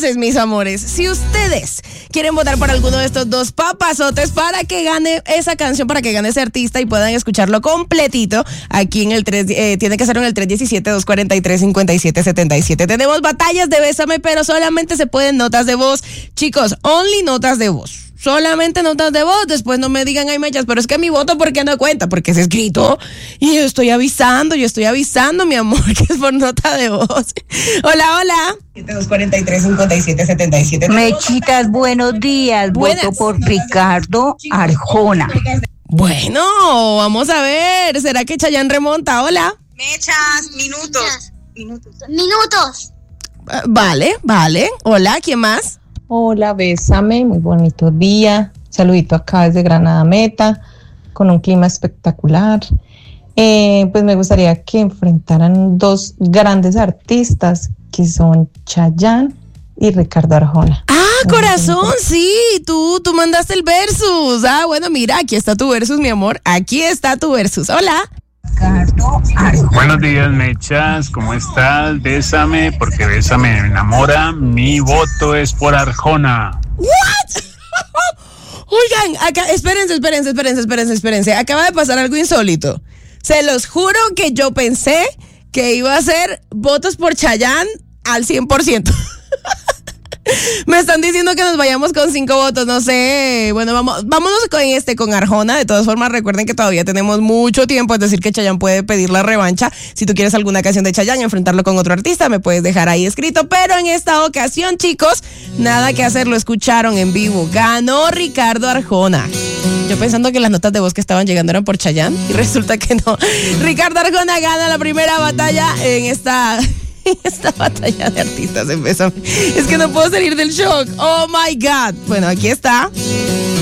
Entonces, mis amores, si ustedes quieren votar por alguno de estos dos papazotes para que gane esa canción, para que gane ese artista y puedan escucharlo completito, aquí en el 3, tiene que ser en el 317-243-5777. Tenemos batallas de Bésame, pero solamente se pueden notas de voz. Chicos, only notas de voz. Solamente notas de voz, después no me digan, ay, mechas, pero es que mi voto, ¿por qué no cuenta? Porque es escrito y yo estoy avisando, mi amor, que es por nota de voz. Hola. 243-5777. Mechitas, buenos días. Buenas. Voto por Ricardo Arjona. Bueno, vamos a ver, ¿será que Chayanne remonta? Hola. Mechas, minutos. Vale. Hola, ¿quién más? Hola, Bésame, muy bonito día. Saludito acá desde Granada Meta, con un clima espectacular. Pues me gustaría que enfrentaran dos grandes artistas que son Chayanne y Ricardo Arjona. Corazón, sí, tú mandaste el versus. Bueno, mira, aquí está tu versus, mi amor. Aquí está tu versus. Hola. Buenos días, Mechas, ¿cómo estás? Bésame, porque Bésame me enamora. Mi voto es por Arjona. ¿What? Oigan, acá, espérense. Acaba de pasar algo insólito. Se los juro que yo pensé que iba a ser votos por Chayanne al 100%. Me están diciendo que nos vayamos con 5 votos, no sé. Bueno, vámonos con Arjona. De todas formas, recuerden que todavía tenemos mucho tiempo, es decir, que Chayanne puede pedir la revancha. Si tú quieres alguna canción de Chayanne y enfrentarlo con otro artista, me puedes dejar ahí escrito. Pero en esta ocasión, chicos, nada que hacer, lo escucharon en vivo. Ganó Ricardo Arjona. Yo pensando que las notas de voz que estaban llegando eran por Chayanne y resulta que no. Ricardo Arjona gana la primera batalla en esta batalla de artistas en Bésame. Es que no puedo salir del shock. Oh my God. Bueno, aquí está.